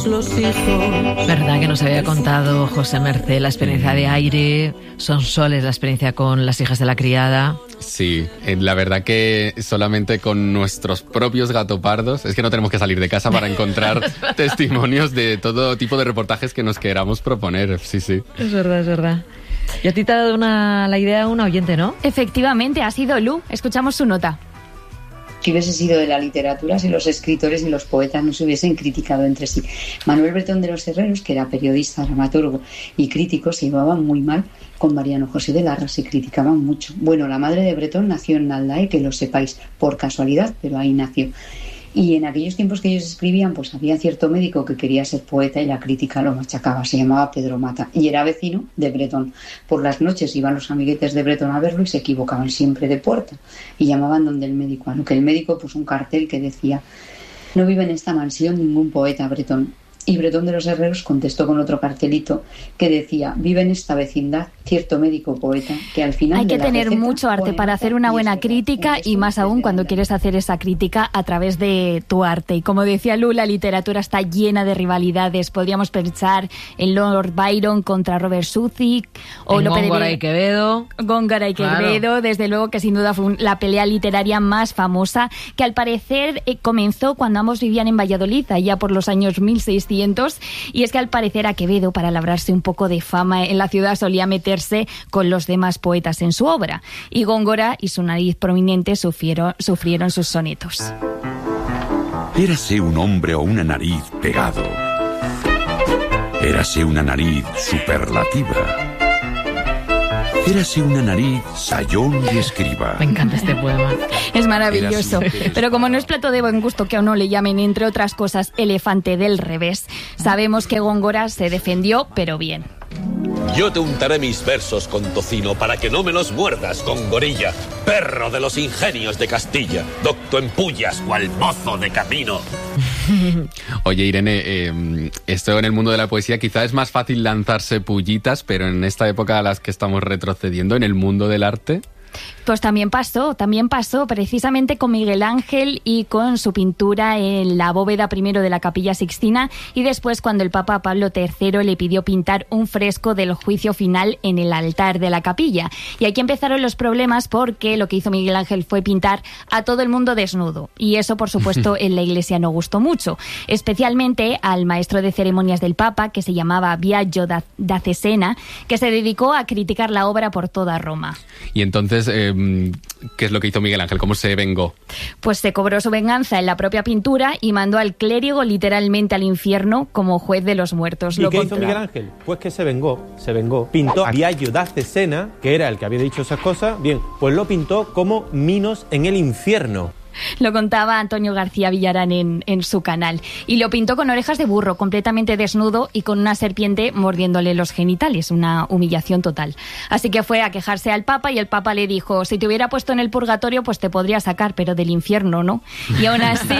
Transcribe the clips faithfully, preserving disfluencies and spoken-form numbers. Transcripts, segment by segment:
Los hijos. Verdad que nos había contado José Mercé la experiencia de Aire, Son Soles la experiencia con Las hijas de la criada. Sí, la verdad que solamente con nuestros propios gatopardos, es que no tenemos que salir de casa para encontrar testimonios de todo tipo de reportajes que nos queramos proponer, sí, sí. Es verdad, es verdad. Y a ti te ha dado una, la idea una oyente, ¿no? Efectivamente, ha sido Lu. Escuchamos su nota. Que hubiese sido de la literatura si los escritores y los poetas no se hubiesen criticado entre sí. Manuel Bretón de los Herreros, que era periodista, dramaturgo y crítico, se llevaba muy mal con Mariano José de Larra, se criticaban mucho. Bueno, la madre de Bretón nació en Naldae, que lo sepáis, por casualidad, pero ahí nació. Y en aquellos tiempos que ellos escribían, pues había cierto médico que quería ser poeta y la crítica lo machacaba. Se llamaba Pedro Mata y era vecino de Bretón. Por las noches iban los amiguetes de Bretón a verlo y se equivocaban siempre de puerta y llamaban donde el médico. A lo que el médico puso un cartel que decía: no vive en esta mansión ningún poeta, Bretón. Y Bretón de los Herreros contestó con otro cartelito que decía: vive en esta vecindad cierto médico poeta que al final... Hay que de la tener receta mucho arte para hacer una buena crítica y más aún cuando quieres hacer esa crítica a través de tu arte. Y como decía Lu, la literatura está llena de rivalidades. Podríamos pensar en Lord Byron contra Robert Southey o en Lope Góngora de... y Quevedo. Góngora y Quevedo, claro. Desde luego que sin duda fue la pelea literaria más famosa, que al parecer eh, comenzó cuando ambos vivían en Valladolid, allá por los años mil seiscientos. Y es que al parecer a Quevedo, para labrarse un poco de fama en la ciudad, solía meterse con los demás poetas en su obra. Y Góngora y su nariz prominente sufrieron, sufrieron sus sonetos. Érase un hombre o una nariz pegado. Érase una nariz superlativa. Érase una nariz sayón y escriba. Me encanta este poema. Es maravilloso. Pero como no es plato de buen gusto que a uno le llamen, entre otras cosas, elefante del revés, sabemos que Góngora se defendió, pero bien. Yo te untaré mis versos con tocino para que no me los muerdas con gorilla, perro de los ingenios de Castilla, docto en pullas cual mozo de camino. Oye, Irene, eh, esto en el mundo de la poesía quizá es más fácil lanzarse pullitas, pero en esta época a las que estamos retrocediendo, en el mundo del arte... Pues también pasó, también pasó precisamente con Miguel Ángel y con su pintura en la bóveda primero de la Capilla Sixtina y después cuando el Papa Pablo tercero le pidió pintar un fresco del juicio final en el altar de la capilla. Y aquí empezaron los problemas porque lo que hizo Miguel Ángel fue pintar a todo el mundo desnudo y eso por supuesto en la Iglesia no gustó mucho, especialmente al maestro de ceremonias del Papa que se llamaba Biagio da, da Cesena, que se dedicó a criticar la obra por toda Roma. Y entonces... Eh, ¿qué es lo que hizo Miguel Ángel? ¿Cómo se vengó? Pues se cobró su venganza en la propia pintura y mandó al clérigo literalmente al infierno como juez de los muertos. ¿Y lo qué contra... hizo Miguel Ángel? Pues que se vengó, se vengó. Pintó a Biagio da Cesena, que era el que había dicho esas cosas, bien, pues lo pintó como Minos en el infierno. Lo contaba Antonio García Villarán en, en su canal. Y lo pintó con orejas de burro, completamente desnudo y con una serpiente mordiéndole los genitales. Una humillación total. Así que fue a quejarse al Papa y el Papa le dijo: si te hubiera puesto en el purgatorio, pues te podría sacar, pero del infierno no. Y aún así,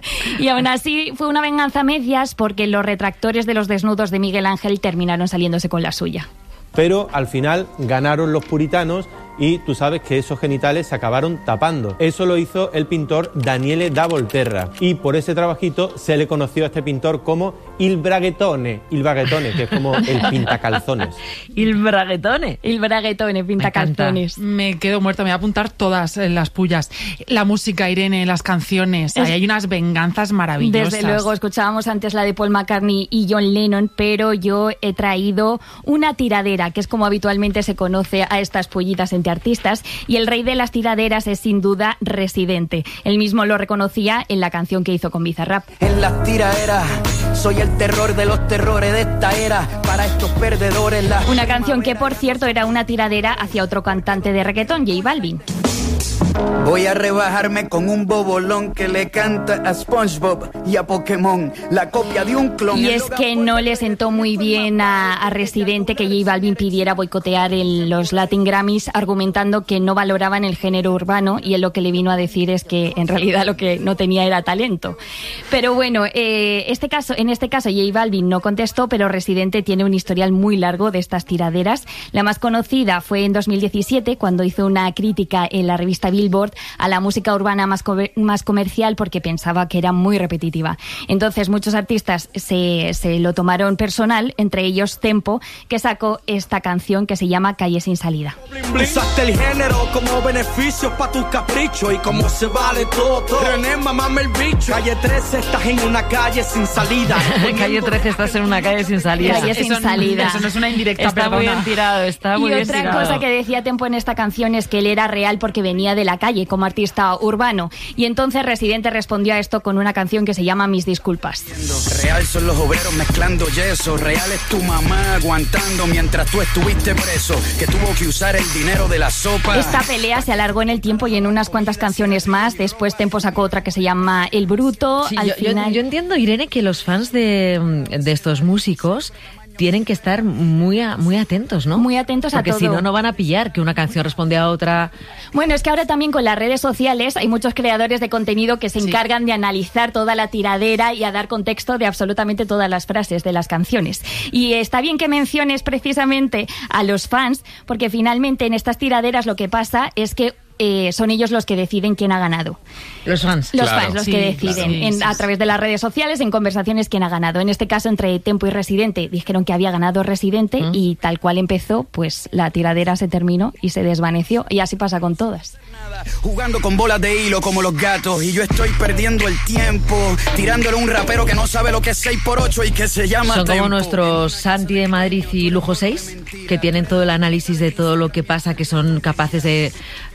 y aún así fue una venganza a medias porque los retractores de los desnudos de Miguel Ángel terminaron saliéndose con la suya. Pero al final ganaron los puritanos y tú sabes que esos genitales se acabaron tapando. Eso lo hizo el pintor Daniele da Volterra y por ese trabajito se le conoció a este pintor como Il Braghetone, Il Braghetone, que es como el pintacalzones. Il Braghetone. Il Braghetone, pintacalzones. Me, me quedo muerta, me voy a apuntar todas las pullas. La música, Irene, las canciones, es... ahí hay unas venganzas maravillosas. Desde luego, escuchábamos antes la de Paul McCartney y John Lennon, pero yo he traído una tiradera, que es como habitualmente se conoce a estas pollitas entre artistas, y el rey de las tiraderas es sin duda Residente. Él mismo lo reconocía en la canción que hizo con Bizarrap. En las tiraderas soy el terror de los terrores de esta era, para estos perdedores la... Una canción que, por cierto, era una tiradera hacia otro cantante de reggaetón, J Balvin. Voy a rebajarme con un bobolón que le canta a SpongeBob y a Pokémon, la copia de un clon. Y es que no le sentó muy bien a, a Residente que J Balvin pidiera boicotear el, los Latin Grammys, argumentando que no valoraban el género urbano, y él lo que le vino a decir es que en realidad lo que no tenía era talento. Pero bueno, eh, este caso, en este caso J Balvin no contestó, pero Residente tiene un historial muy largo de estas tiraderas. La más conocida fue en dos mil diecisiete, cuando hizo una crítica en la revista Billboard Billboard a la música urbana más, co- más comercial porque pensaba que era muy repetitiva. Entonces muchos artistas se, se lo tomaron personal, entre ellos Tempo, que sacó esta canción que se llama Calle sin salida. Usaste el género como beneficio para tus caprichos y como se vale todo, todo. René, mamame el bicho. Calle trece, estás en una calle sin salida. Calle trece, estás en una calle sin salida. Calle sin Eso, salida. Eso no es una indirecta, Está perdona. muy bien tirado, está muy y bien otra tirado. cosa que decía Tempo en esta canción es que él era real porque venía de la calle como artista urbano. Y entonces Residente respondió a esto con una canción que se llama Mis disculpas. Real son los obreros mezclando yeso. Real es tu mamá aguantando mientras tú estuviste preso, que tuvo que usar el dinero de la sopa. Esta pelea se alargó en el tiempo y en unas cuantas canciones más. Después Tempo sacó otra que se llama El Bruto. Sí, Al yo, yo- final... yo entiendo, Irene, que los fans de, de estos músicos tienen que estar muy a- muy atentos, ¿no? Muy atentos a Porque todo. si no, no van a pillar que una canción responde a otra. Bueno, es que ahora también con las redes sociales hay muchos creadores de contenido que se Sí. encargan de analizar toda la tiradera y a dar contexto de absolutamente todas las frases de las canciones. Y está bien que menciones precisamente a los fans, porque finalmente en estas tiraderas lo que pasa es que eh, son ellos los que deciden quién ha ganado. Los fans. Los Claro. fans, los Sí, que deciden, claro. Sí, en- sí, a sí. través de las redes sociales, en conversaciones, quién ha ganado. En este caso, entre Tempo y Residente, dijeron que había ganado Residente ¿Mm? y tal cual empezó, pues la tiradera se terminó y se desvaneció. Y así pasa con todas. Jugando con bolas de hilo como los gatos y yo estoy perdiendo el tiempo tirándole a un rapero que no sabe lo que es seis por ocho y que se llama Son como Tempo. nuestros Santi de Madrid y Lujo seis, que tienen todo el análisis de todo lo que pasa, que son capaces de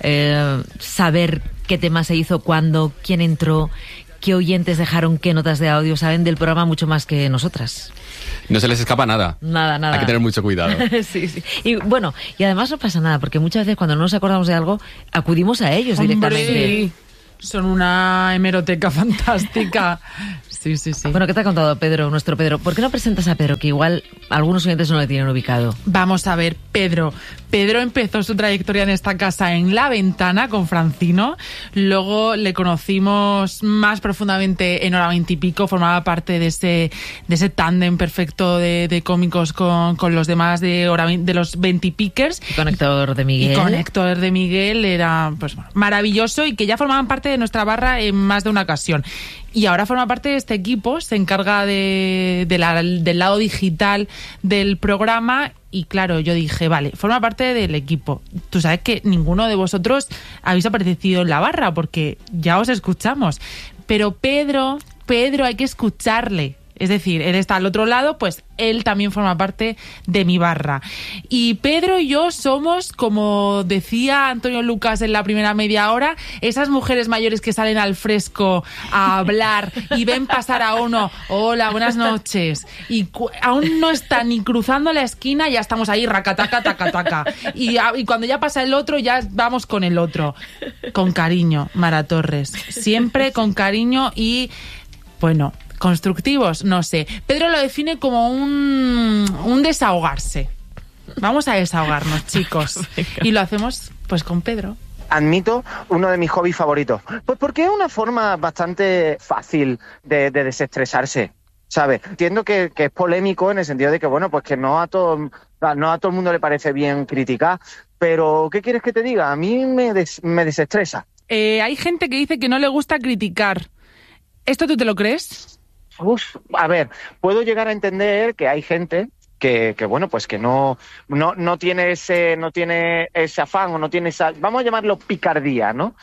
eh, saber qué tema se hizo, cuándo, quién entró, qué oyentes dejaron qué notas de audio. Saben del programa mucho más que nosotras. No se les escapa nada. Nada, nada. Hay que tener mucho cuidado. sí, sí. Y bueno, y además no pasa nada, porque muchas veces cuando no nos acordamos de algo, acudimos a ellos Hombre, directamente. sí. Son una hemeroteca fantástica. Sí, sí, sí. Bueno, ¿qué te ha contado Pedro, nuestro Pedro? ¿Por qué no presentas a Pedro, que igual algunos oyentes no le tienen ubicado? Vamos a ver, Pedro. Pedro empezó su trayectoria en esta casa en La Ventana con Francino. Luego le conocimos más profundamente en Hora veinte y pico. Formaba parte de ese de ese tándem perfecto de, de cómicos con, con los demás de Hora veinte, de los veintipikers. Y con Héctor de Miguel. Y con Héctor de Miguel era pues bueno, maravilloso y que ya formaban parte de nuestra barra en más de una ocasión. Y ahora forma parte de este equipo, se encarga de, de la, del lado digital del programa y claro, yo dije, vale, forma parte del equipo. Tú sabes que ninguno de vosotros habéis aparecido en la barra porque ya os escuchamos. Pero Pedro, Pedro hay que escucharle. Es decir, él está al otro lado, pues él también forma parte de mi barra. Y Pedro y yo somos, como decía Antonio Lucas en la primera media hora, esas mujeres mayores que salen al fresco a hablar y ven pasar a uno, hola, buenas noches. Y cu- aún no está ni cruzando la esquina, ya estamos ahí, racataca, tacataca. Y, a- y cuando ya pasa el otro, ya vamos con el otro. Con cariño, Mara Torres. Siempre con cariño y, bueno... constructivos, no sé. Pedro lo define como un, un desahogarse. Vamos a desahogarnos, chicos. Y lo hacemos pues con Pedro. Admito uno de mis hobbies favoritos. Pues porque es una forma bastante fácil de, de desestresarse, ¿sabes? Entiendo que, que es polémico en el sentido de que, bueno, pues que no a todo, no a todo el mundo le parece bien criticar, pero ¿qué quieres que te diga? A mí me, des, me desestresa. Eh, hay gente que dice que no le gusta criticar. ¿Esto tú te lo crees? Uf, a ver, puedo llegar a entender que hay gente que, que bueno, pues que no, no, no tiene ese, no tiene ese afán o no tiene esa, vamos a llamarlo picardía, ¿no?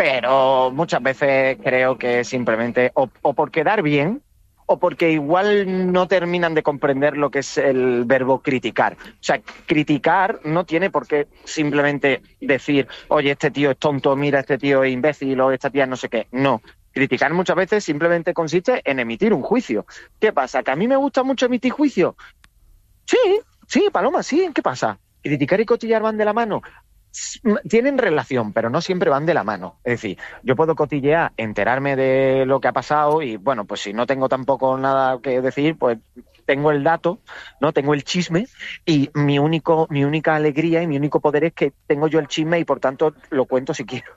Pero muchas veces creo que simplemente o, o por quedar bien o porque igual no terminan de comprender lo que es el verbo criticar. O sea, criticar no tiene por qué simplemente decir, oye, este tío es tonto, mira, este tío es imbécil o esta tía no sé qué. No. Criticar muchas veces simplemente consiste en emitir un juicio. ¿Qué pasa? ¿Que a mí me gusta mucho emitir juicio? Sí, sí, Paloma, sí. ¿Qué pasa? ¿Criticar y cotillear van de la mano? Tienen relación, pero no siempre van de la mano. Es decir, yo puedo cotillear, enterarme de lo que ha pasado y, bueno, pues si no tengo tampoco nada que decir, pues tengo el dato, ¿no? Tengo el chisme y mi único, mi única alegría y mi único poder es que tengo yo el chisme y, por tanto, lo cuento si quiero.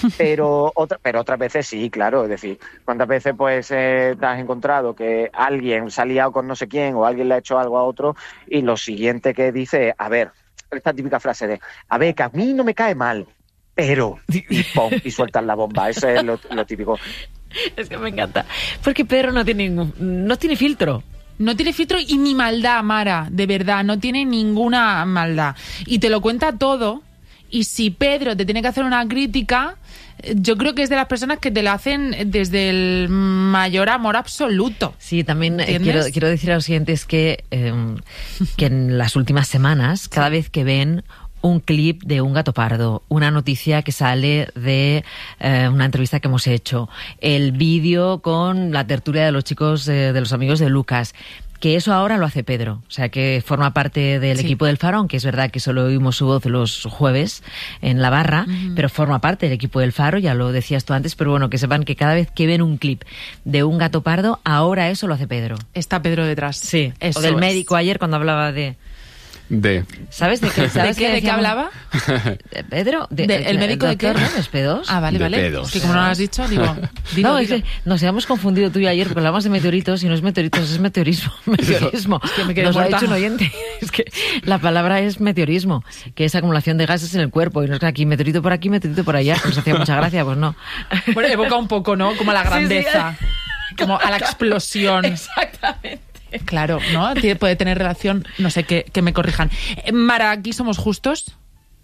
Pero, otra, pero otras veces sí, claro, es decir, ¿cuántas veces pues eh, te has encontrado que alguien se ha liado con no sé quién o alguien le ha hecho algo a otro y lo siguiente que dice, a ver, esta típica frase de, a ver, que a mí no me cae mal, pero, y pum, y sueltas la bomba. Eso es lo, lo típico. Es que me encanta. Porque Pedro no tiene ningún, no tiene filtro. No tiene filtro y ni maldad, Mara, de verdad, no tiene ninguna maldad. Y te lo cuenta todo, y si Pedro te tiene que hacer una crítica, yo creo que es de las personas que te lo hacen desde el mayor amor absoluto. Sí, también eh, quiero, quiero decir a los siguientes que, eh, que en las últimas semanas, cada vez que ven un clip de un gato pardo, una noticia que sale de eh, una entrevista que hemos hecho, el vídeo con la tertulia de los chicos, eh, de los amigos de Lucas, que eso ahora lo hace Pedro, o sea que forma parte del sí. equipo del Faro, aunque es verdad que solo oímos su voz los jueves en la barra, uh-huh. pero forma parte del equipo del Faro, ya lo decías tú antes, pero bueno, que sepan que cada vez que ven un clip de un gato pardo, ahora eso lo hace Pedro. Está Pedro detrás. Sí, eso o del es. médico ayer cuando hablaba de... De. ¿Sabes de qué? ¿Sabes ¿De qué, ¿De qué hablaba? Pedro, de, de, ¿el médico el de qué? ¿No es P dos? Ah, vale, de vale. pedos. Es que como no lo has dicho, digo... Dilo, no, dilo. es que nos habíamos confundido tú y ayer porque hablamos de meteoritos y no es meteoritos, es meteorismo. Meteorismo. Es que me quedé nos muerta. lo ha dicho un oyente. Es que la palabra es meteorismo, que es acumulación de gases en el cuerpo. Y no es que aquí meteorito por aquí, meteorito por allá. Nos hacía mucha gracia, pues no. Bueno, evoca un poco, ¿no? Como a la grandeza. Sí, sí. Como a la explosión. Exactamente. Claro, ¿no? Puede tener relación, no sé, que, que me corrijan. Mara, aquí somos justos.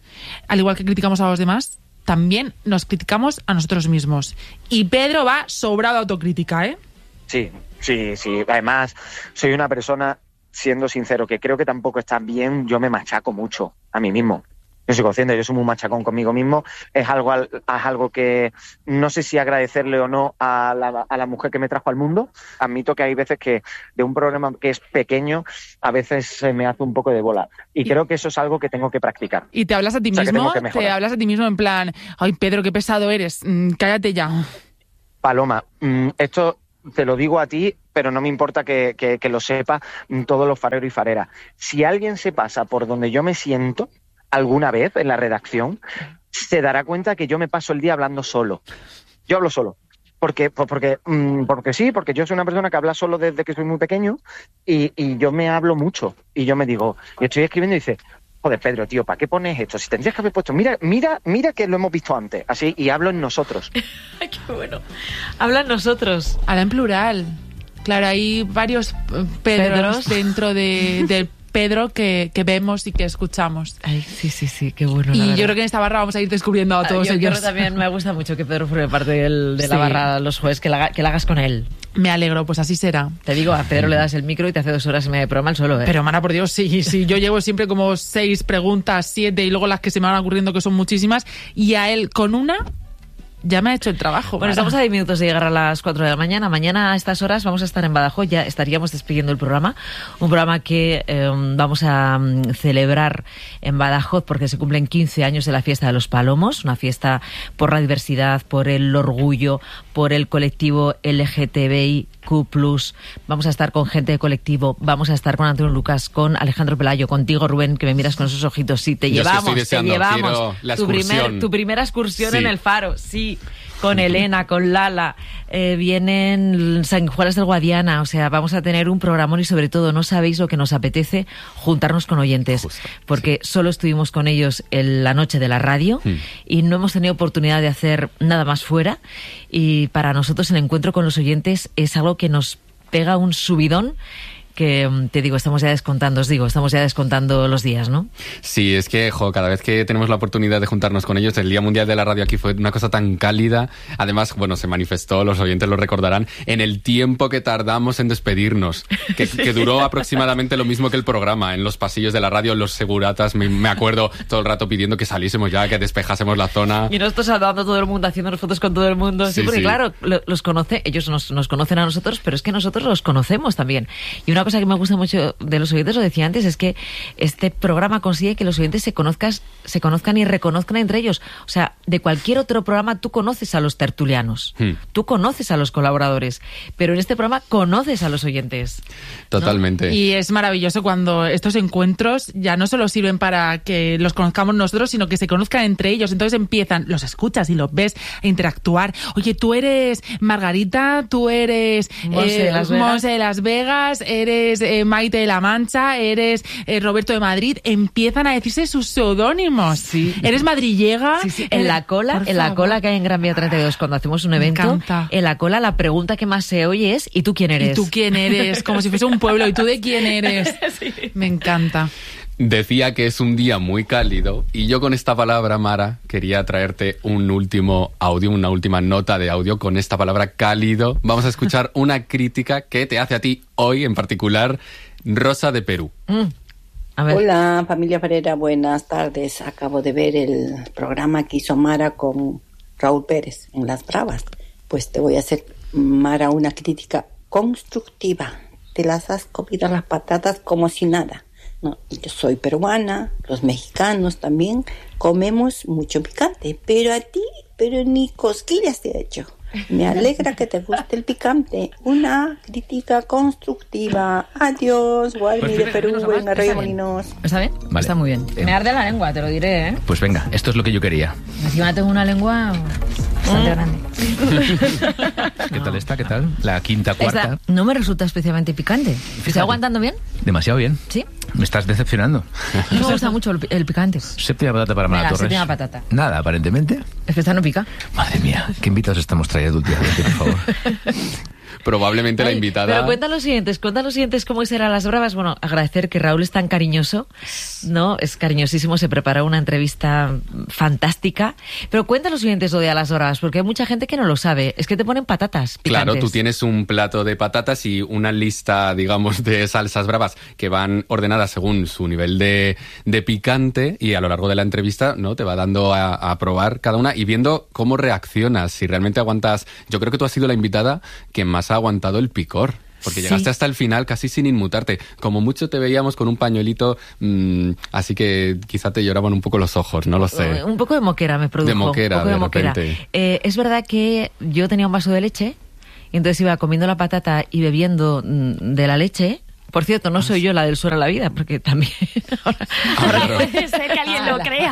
Al igual que criticamos a los demás, también nos criticamos a nosotros mismos. Y Pedro va sobrado de autocrítica, ¿eh? Sí, sí, sí. Además, soy una persona, siendo sincero, que creo que tampoco está bien, yo me machaco mucho a mí mismo. Yo soy consciente, yo soy muy machacón conmigo mismo. Es algo, es algo que no sé si agradecerle o no a la, a la mujer que me trajo al mundo. Admito que hay veces que de un programa que es pequeño, a veces se me hace un poco de bola. Y, y creo que eso es algo que tengo que practicar. ¿Y te hablas a ti o sea, mismo? ¿Te hablas a ti mismo en plan, ay, Pedro, qué pesado eres, mm, cállate ya? Paloma, mm, esto... te lo digo a ti, pero no me importa que, que, que lo sepa todos los fareros y fareras. Si alguien se pasa por donde yo me siento alguna vez en la redacción, se dará cuenta que yo me paso el día hablando solo. Yo hablo solo. Porque, pues porque, porque sí, porque yo soy una persona que habla solo desde que soy muy pequeño y, y yo me hablo mucho. Y yo me digo, y estoy escribiendo y dice, joder, Pedro, tío, ¿para qué pones esto? Si tendrías que haber puesto, mira, mira, mira que lo hemos visto antes, así, y hablo en nosotros. Ay, qué bueno. Habla en nosotros. Habla en plural. Claro, hay varios Pedros, Pedros dentro de, del Pedro que, que vemos y que escuchamos. Ay, sí, sí, sí, qué bueno. Y yo creo que en esta barra vamos a ir descubriendo a todos yo, ellos. Yo también me gusta mucho que Pedro forme parte del, de sí. la barra los jueves, que la, que la hagas con él. Me alegro, pues así será. Te digo, a Pedro le das el micro y te hace dos horas y media de programa al solo, ¿eh? Pero, Mara, por Dios, sí, sí. Yo llevo siempre como seis preguntas, siete, y luego las que se me van ocurriendo, que son muchísimas, y a él con una ya me ha hecho el trabajo. Bueno, Mara. estamos a diez minutos de llegar a las cuatro de la mañana. Mañana a estas horas vamos a estar en Badajoz, ya estaríamos despidiendo el programa. Un programa que eh, vamos a um, celebrar en Badajoz porque se cumplen quince años de la Fiesta de los Palomos, una fiesta por la diversidad, por el orgullo, por el colectivo L G T B I Q plus. Vamos a estar con gente de colectivo, vamos a estar con Antonio Lucas, con Alejandro Pelayo, contigo, Rubén, que me miras con esos ojitos. Sí, te Yo llevamos, es que estoy deseando, te llevamos. La tu, primer, tu primera excursión sí. en el Faro, sí. Con Elena, con Lala, eh, vienen Sanguijuelas del Guadiana, o sea, vamos a tener un programón y sobre todo no sabéis lo que nos apetece juntarnos con oyentes, Justo, porque sí. solo estuvimos con ellos en la noche de la radio mm. y no hemos tenido oportunidad de hacer nada más fuera, y para nosotros el encuentro con los oyentes es algo que nos pega un subidón que, te digo, estamos ya descontando, os digo, estamos ya descontando los días, ¿no? Sí, es que, jo, cada vez que tenemos la oportunidad de juntarnos con ellos, el Día Mundial de la Radio aquí fue una cosa tan cálida. Además, bueno, se manifestó, los oyentes lo recordarán, en el tiempo que tardamos en despedirnos, que, que duró aproximadamente lo mismo que el programa, en los pasillos de la radio, los seguratas, me, me acuerdo todo el rato pidiendo que saliésemos ya, que despejásemos la zona. Y nosotros saludando a todo el mundo, haciéndonos fotos con todo el mundo. Sí, sí porque sí. claro, los conoce, ellos nos, nos conocen a nosotros, pero es que nosotros los conocemos también. Y una cosa que me gusta mucho de los oyentes, lo decía antes, es que este programa consigue que los oyentes se conozcan, se conozcan y reconozcan entre ellos. O sea, de cualquier otro programa tú conoces a los tertulianos, hmm. tú conoces a los colaboradores, pero en este programa conoces a los oyentes. Totalmente. ¿No? Y es maravilloso cuando estos encuentros ya no solo sirven para que los conozcamos nosotros, sino que se conozcan entre ellos. Entonces empiezan, los escuchas y los ves a interactuar. Oye, tú eres Margarita, tú eres Monse de Las Vegas, Monse de Las Vegas, eres eres eh, Maite de la Mancha, eres eh, Roberto de Madrid, empiezan a decirse sus seudónimos. Sí. Eres madrillega. Sí, sí. En la cola, en la cola que hay en Gran Vía treinta y dos cuando hacemos un evento, en la cola la pregunta que más se oye es ¿y tú quién eres? ¿Y tú quién eres? Como si fuese un pueblo. ¿Y tú de quién eres? Sí. Me encanta. Decía que es un día muy cálido y yo con esta palabra, Mara, quería traerte un último audio, una última nota de audio con esta palabra cálido. Vamos a escuchar una crítica que te hace a ti hoy, en particular, Rosa de Perú. Mm. A ver. Hola, familia Ferreira, buenas tardes. Acabo de ver el programa que hizo Mara con Raúl Pérez en Las Bravas. Pues te voy a hacer, Mara, una crítica constructiva. Te las has comido las patatas como si nada. No, yo soy peruana, los mexicanos también comemos mucho picante, pero a ti, pero ni cosquillas te ha hecho. Me alegra que te guste el picante. Una crítica constructiva. Adiós, Guarmi de Perú, en Arroyo Molinos. ¿Está bien? Vale. Está muy bien. Eh. Me arde la lengua, te lo diré, ¿eh? Pues venga, esto es lo que yo quería. Encima tengo una lengua bastante grande. ¿Qué tal está? ¿Qué tal? La quinta, cuarta. Esta no me resulta especialmente picante. ¿Estoy aguantando bien? Demasiado bien. ¿Sí? Me estás decepcionando. No me gusta mucho el, el picante. Séptima patata para Mara Venga, Torres. séptima patata. Nada, aparentemente. Es que esta no pica. Madre mía, ¿qué invitados estamos trayendo últimamente, por favor? Probablemente Ay, la invitada... Pero cuenta los siguientes, cuenta los siguientes cómo serán las bravas. Bueno, agradecer que Raúl es tan cariñoso, ¿no? Es cariñosísimo, se preparó una entrevista fantástica. Pero cuenta los siguientes lo de a las bravas, porque hay mucha gente que no lo sabe. Es que te ponen patatas picantes. Claro, tú tienes un plato de patatas y una lista, digamos, de salsas bravas que van ordenadas según su nivel de, de picante, y a lo largo de la entrevista, ¿no? Te va dando a, a probar cada una y viendo cómo reaccionas, si realmente aguantas. Yo creo que tú has sido la invitada que más ha aguantado el picor. Porque Sí. llegaste hasta el final casi sin inmutarte. Como mucho te veíamos con un pañuelito, mmm, así que quizá te lloraban un poco los ojos, no lo sé. Un poco de moquera me produjo. De moquera, un poco de, de moquera. repente. Eh, es verdad que yo tenía un vaso de leche, y entonces iba comiendo la patata y bebiendo mm, de la leche. Por cierto, no soy yo la del suero a la vida, porque también... ahora, ahora Claro. Puede ser que alguien lo crea.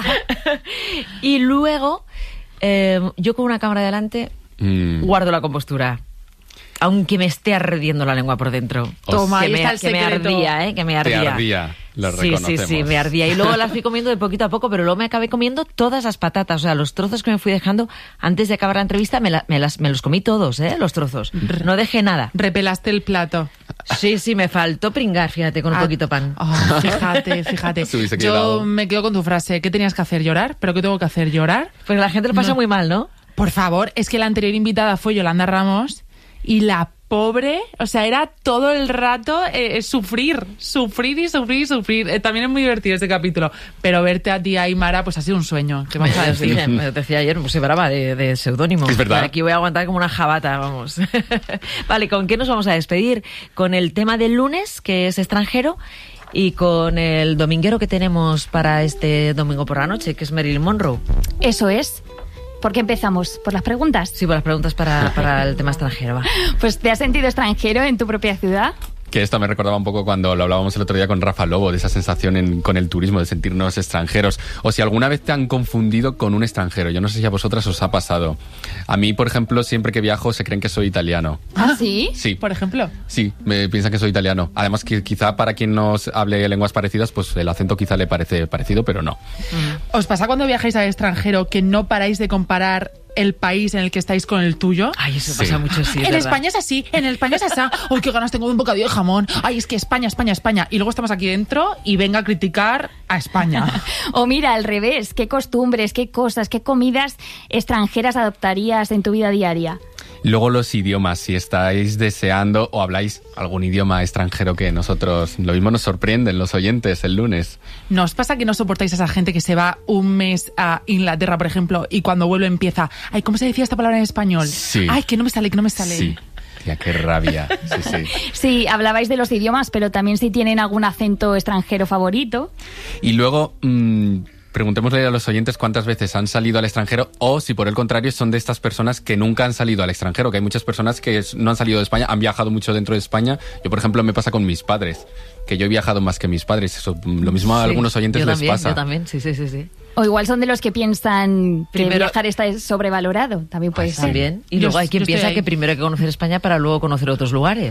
Y luego, eh, yo con una cámara delante, Mm. guardo la compostura. Aunque me esté ardiendo la lengua por dentro. Toma, que ahí me, está el que me secreto. ardía, ¿eh? Que me Te ardía. ardía, lo Sí, sí, reconocemos. sí, me ardía. Y luego las fui comiendo de poquito a poco, pero luego me acabé comiendo todas las patatas. O sea, los trozos que me fui dejando antes de acabar la entrevista, me, la- me, las, me los comí todos, ¿eh? Los trozos. No dejé nada. Repelaste el plato. Sí, sí, me faltó pringar, fíjate, con un Ah, poquito pan. oh, fíjate, fíjate. Se hubiese Yo quedado. me quedo con tu frase. ¿Qué tenías que hacer? ¿Llorar? ¿Pero qué tengo que hacer? ¿Llorar? Pues la gente lo pasa No. muy mal, ¿no? Por favor, es que la anterior invitada fue Yolanda Ramos y la pobre, o sea, era todo el rato eh, sufrir, sufrir y sufrir y sufrir. Eh, también es muy divertido este capítulo, pero verte a ti ahí, Mara, pues ha sido un sueño. ¿Qué vas a Sí, decir? me decía ayer, pues se brava de, de seudónimo. Es verdad. Aquí voy a aguantar como una jabata, vamos. Vale, ¿con qué nos vamos a despedir? Con el tema del lunes, que es extranjero, y con el dominguero que tenemos para este domingo por la noche, que es Marilyn Monroe. Eso es. ¿Por qué empezamos? ¿Por las preguntas? Sí, por las preguntas para, para el tema extranjero, va. Pues, ¿te has sentido extranjero en tu propia ciudad? Que esto me recordaba un poco cuando lo hablábamos el otro día con Rafa Lobo, de esa sensación en- con el turismo, de sentirnos extranjeros. O si alguna vez te han confundido con un extranjero. Yo no sé si a vosotras os ha pasado. A mí, por ejemplo, siempre que viajo se creen que soy italiano. ¿Ah, sí? Sí. Por ejemplo. Sí, me piensan que soy italiano. Además, que quizá para quien no hable lenguas parecidas, pues el acento quizá le parece parecido, pero no. ¿Os pasa cuando viajáis al extranjero que no paráis de comparar el país en el que estáis con el tuyo? Ay, eso Sí. pasa mucho, sí. es En verdad. España es así, en España es así. Uy, qué ganas tengo de un bocadillo de jamón. Ay, es que España, España, España. Y luego estamos aquí dentro y venga a criticar a España. O mira, al revés, ¿qué costumbres, qué cosas, qué comidas extranjeras adoptarías en tu vida diaria? Luego los idiomas, si estáis deseando o habláis algún idioma extranjero que nosotros, lo mismo nos sorprenden los oyentes el lunes. ¿No os pasa que no soportáis a esa gente que se va un mes a Inglaterra, por ejemplo, y cuando vuelve empieza, ay, ¿cómo se decía esta palabra en español? Sí. Ay, que no me sale, que no me sale. Sí. Tía, qué rabia. Sí, sí. Sí, hablabais de los idiomas, pero también si tienen algún acento extranjero favorito. Y luego, mmm, preguntémosle a los oyentes cuántas veces han salido al extranjero, o si por el contrario son de estas personas que nunca han salido al extranjero, que hay muchas personas que es- no han salido de España, han viajado mucho dentro de España. Yo, por ejemplo, me pasa con mis padres, que yo he viajado más que mis padres. Eso, lo mismo a Sí, algunos oyentes yo les también, pasa. Yo también, sí, sí, sí. sí. O igual son de los que piensan que Primero- viajar está sobrevalorado. También puede ser. También. Y Yo- luego hay quien yo estoy piensa ahí. que primero hay que conocer España para luego conocer otros lugares.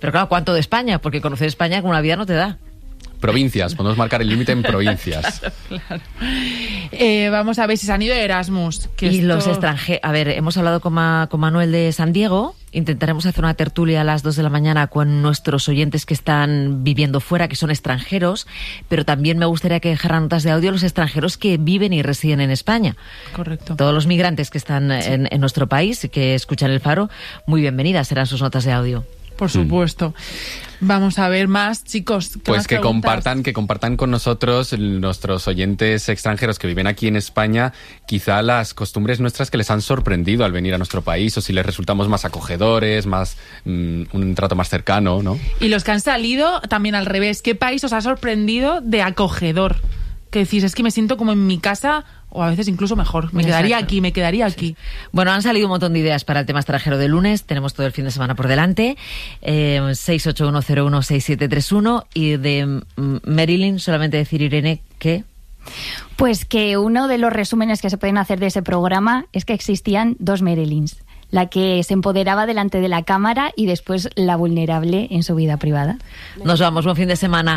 Pero claro, ¿cuánto de España? Porque conocer España con una vida no te da. Provincias, podemos marcar el límite en provincias. Claro, claro. Eh, vamos a ver si se han ido de Erasmus. Que y esto... los extranjeros. A ver, hemos hablado con, Ma, con Manuel de San Diego. Intentaremos hacer una tertulia a las dos de la mañana con nuestros oyentes que están viviendo fuera, que son extranjeros. Pero también me gustaría que dejaran notas de audio los extranjeros que viven y residen en España. Correcto. Todos los migrantes que están sí. en, en nuestro país y que escuchan El Faro, muy bienvenidas serán sus notas de audio. Por supuesto. Mm. Vamos a ver más, chicos. Pues que compartan, que compartan con nosotros, nuestros oyentes extranjeros que viven aquí en España, quizá las costumbres nuestras que les han sorprendido al venir a nuestro país, o si les resultamos más acogedores, más mm, un trato más cercano, ¿no? Y los que han salido, también al revés. ¿Qué país os ha sorprendido de acogedor? Que decís, es que me siento como en mi casa, o a veces incluso mejor. Me Exacto. quedaría aquí, me quedaría aquí. Sí. Bueno, han salido un montón de ideas para el tema extranjero de lunes. Tenemos todo el fin de semana por delante. Eh, seis ocho uno cero uno seis siete tres uno. Y de Marilyn, solamente decir, Irene, que... Pues que uno de los resúmenes que se pueden hacer de ese programa es que existían dos Marilyns. La que se empoderaba delante de la cámara y después la vulnerable en su vida privada. Nos vamos, buen fin de semana.